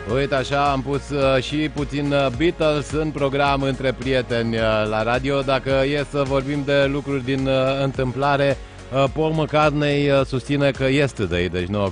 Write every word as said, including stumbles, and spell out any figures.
Uite așa, am pus uh, și puțin uh, Beatles în program între prieteni uh, la radio. Dacă e să vorbim de lucruri din uh, întâmplare, uh, Paul McCartney uh, susține că Yesterday, deci nouă